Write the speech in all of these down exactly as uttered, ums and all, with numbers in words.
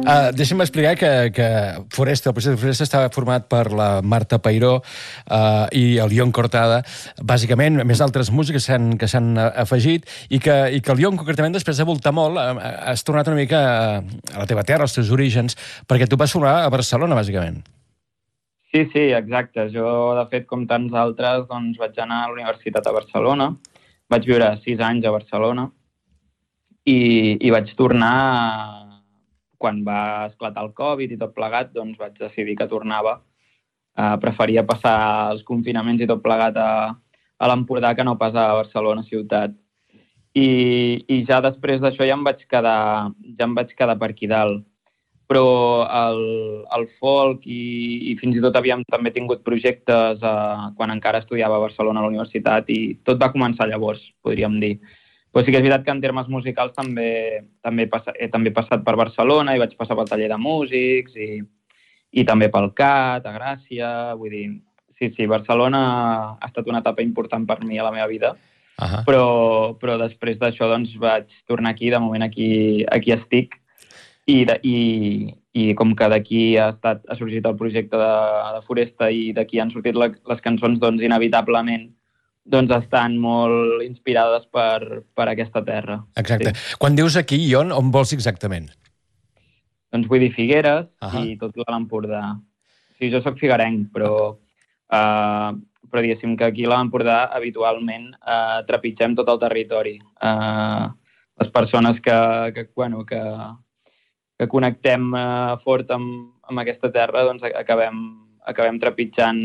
Uh, deixa'm explicar que, que Foresta, el projecte Foresta estava format per la Marta Peiró uh, i el Ion Cortada, bàsicament, més altres músics que s'han afegit, i que, i que el Ion, concretament, després de voltar molt, has tornat una mica a la teva terra, als teus orígens, perquè tu vas formar a Barcelona, bàsicament. Sí, sí, exacte. Jo, de fet, com tants altres, doncs vaig anar a la Universitat a Barcelona, vaig viure sis anys a Barcelona, i, i vaig tornar... Quan va esclatar el Covid i tot plegat, doncs vaig decidir que tornava. Uh, preferia passar els confinaments i tot plegat a, a l'Empordà que no pas a Barcelona ciutat. I, i ja després d'això ja em vaig quedar, ja em vaig quedar per aquí dalt. Però el, el folk i, i fins i tot havíem també tingut projectes uh, quan encara estudiava a Barcelona a la universitat i tot va començar llavors, podríem dir. Però sí que és veritat que en termes musicals també, també he, passat, he també passat per Barcelona i vaig passar pel taller de músics i, i també pel C A T, a Gràcia, vull dir, sí, sí, Barcelona ha estat una etapa important per mi a la meva vida, uh-huh. però, però després d'això doncs vaig tornar aquí, de moment aquí, aquí estic, i, de, i, i com que d'aquí ha, estat, ha sorgit el projecte de, de Foresta i d'aquí han sortit la, les cançons, doncs inevitablement doncs estan molt inspirades per, per aquesta terra. Exacte. Sí. Quan dius aquí, Ion, on vols exactament? Doncs vull dir Figueres uh-huh. i tot l'Empordà. Sí, jo soc figuerenc, però, uh, però diguéssim que aquí a l'Empordà habitualment uh, trepitgem tot el territori. Uh, les persones que, que, bueno, que, que connectem uh, fort amb, amb aquesta terra doncs acabem, acabem trepitjant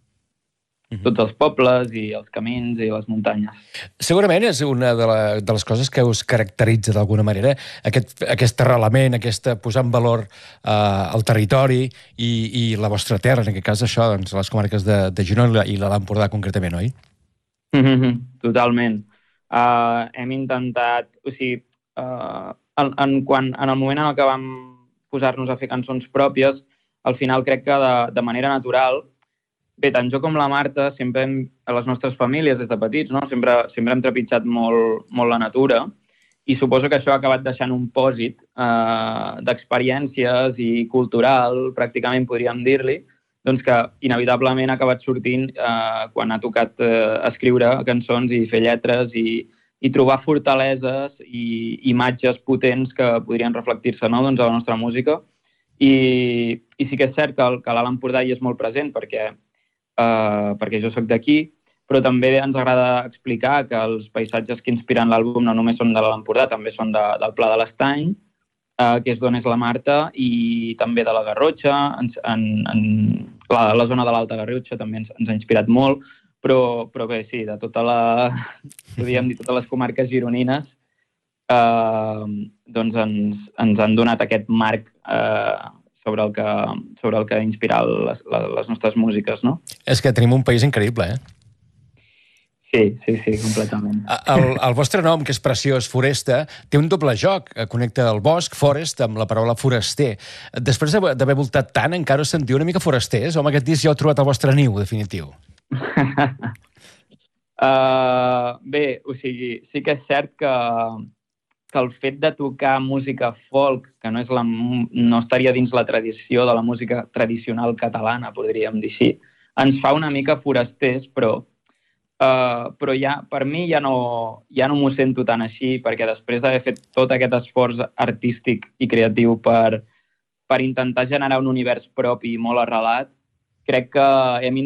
tots els pobles i els camins i les muntanyes. Segurament és una de, la, de les coses que us caracteritza d'alguna manera, aquest, aquest arrelament, aquesta posar en valor eh, el territori i, i la vostra terra, en aquest cas això, doncs, les comarques de, de Girona i l'Empordà concretament, oi? Mm-hmm, totalment. Uh, hem intentat, o sigui, uh, en, en, quan, en el moment en el que vam posar-nos a fer cançons pròpies, al final crec que de, de manera natural. Bé, tant jo com la Marta, sempre hem, a les nostres famílies des de petits, no? sempre, sempre hem trepitjat molt, molt la natura i suposo que això ha acabat deixant un pòsit eh, d'experiències i cultural, pràcticament podríem dir-li, doncs que inevitablement ha acabat sortint eh, quan ha tocat eh, escriure cançons i fer lletres i, i trobar fortaleses i imatges potents que podrien reflectir-se, no? doncs, a la nostra música. I, i sí que és cert que, que l'Alt Empordà hi és molt present perquè Uh, perquè jo sóc d'aquí, però també ens agrada explicar que els paisatges que inspiren l'àlbum no només són de l'Empordà, també són de, del Pla de l'Estany, uh, que és d'on és la Marta, i també de la Garrotxa, en, en, en la, la zona de l'Alta Garrotxa també ens, ens ha inspirat molt, però, però bé, sí, de tota la, podríem dir, totes les comarques gironines, uh, doncs ens, ens han donat aquest marc uh, sobre el que, sobre el que inspirar les, les nostres músiques, no? És que tenim un país increïble, eh? Sí, sí, sí, completament. El, el vostre nom, que és preciós, Foresta, té un doble joc. Connecta el bosc, forest, amb la paraula foraster. Després d'haver voltat tant, encara us sentiu una mica forasters? Home, aquest disc ja heu trobat el vostre niu, definitiu. uh, bé, o sigui, sí que és cert que que el fet de tocar música folk, que no, és la, no estaria dins la tradició de la música tradicional catalana, podríem dir així, ens fa una mica forasters, però, uh, però ja, per mi ja no, ja no m'ho sento tan així, perquè després d'haver fet tot aquest esforç artístic i creatiu per, per intentar generar un univers propi molt arrelat, crec que hem